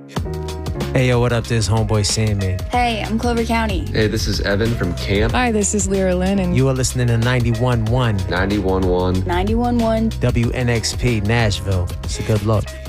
Hey, yo, what up? This is Homeboy Sandman. Hey, I'm Clover County. Hey, this is Evan from Camp. Hi, this is Lyra Lynn, and You are listening to 91.1 91.1 91.1 WNXP Nashville. It's a good look.